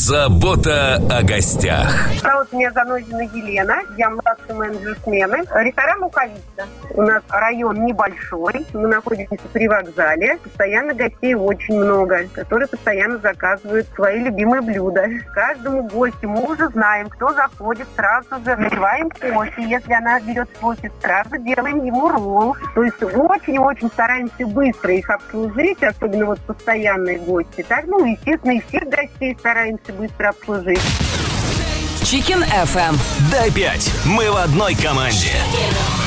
Забота о гостях. Зовут меня Занозина Елена, я младший менеджер смены. Ресторан «Луковица». У нас район небольшой, мы находимся при вокзале. Постоянно гостей очень много, которые постоянно заказывают свои любимые блюда. Каждому гостю мы уже знаем, кто заходит, сразу же наливаем кофе. Если она берет кофе, сразу делаем ему ролл. То есть очень-очень стараемся быстро их обслужить, особенно вот постоянные гости. Так, естественно, и всех гостей стараемся быстро обслужить. Chicken FM. Дай 5. Мы в одной команде.